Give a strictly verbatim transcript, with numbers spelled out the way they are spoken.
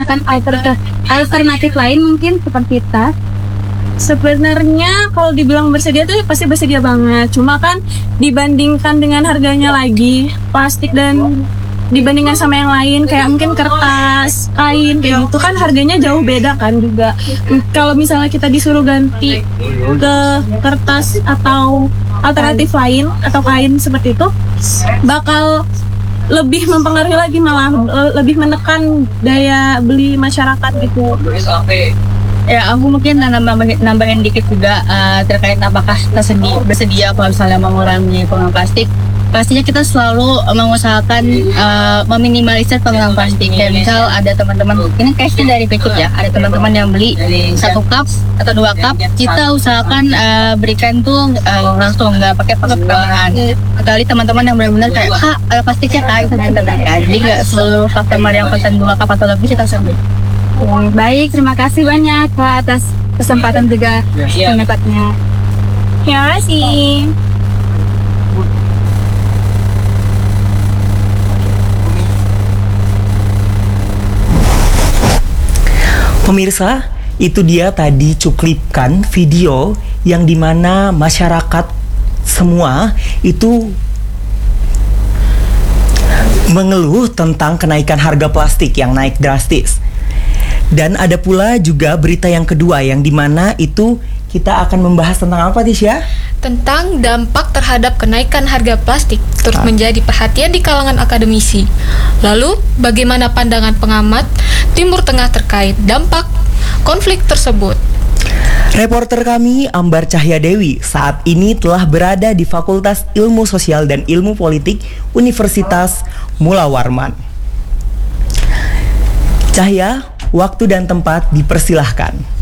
menggunakan alternatif alternatif lain mungkin seperti tas? Sebenarnya kalau dibilang bersedia tuh pasti bersedia banget. Cuma kan dibandingkan dengan harganya lagi, plastik dan dibandingkan sama yang lain kayak mungkin kertas, kain kayak gitu kan harganya jauh beda kan juga. Kalau misalnya kita disuruh ganti ke kertas atau alternatif lain atau kain seperti itu, bakal lebih mempengaruhi lagi, malah lebih menekan daya beli masyarakat gitu. Ya, aku mungkin nambahin, nambahin dikit juga uh, terkait apakah tersedia, bersedia kalau misalnya mengurangi penggunaan plastik. Pastinya kita selalu mengusahakan uh, meminimalisir penggunaan plastik. Kayak misal ada teman-teman, ini case-nya dari berikut ya, ada teman-teman yang beli satu cup atau dua cup, kita usahakan uh, berikan tuh uh, langsung, nggak pakai pakai tambahan. Kali teman-teman yang benar-benar kayak, kak, ada plastiknya kak, kita kan. Jadi nggak seluruh customer yang pesan dua cup atau lebih kita sambil. Baik, terima kasih banyak Kak atas kesempatan juga pendapatnya. Terima kasih. Pemirsa, itu dia tadi cuplikan video yang dimana masyarakat semua itu mengeluh tentang kenaikan harga plastik yang naik drastis. Dan ada pula juga berita yang kedua yang dimana itu kita akan membahas tentang apa, Tisha? Tentang dampak terhadap kenaikan harga plastik terus ah. menjadi perhatian di kalangan akademisi. Lalu, bagaimana pandangan pengamat Timur Tengah terkait dampak konflik tersebut? Reporter kami Ambar Cahya Dewi saat ini telah berada di Fakultas Ilmu Sosial dan Ilmu Politik Universitas Mula Warman. Cahya, waktu dan tempat dipersilahkan.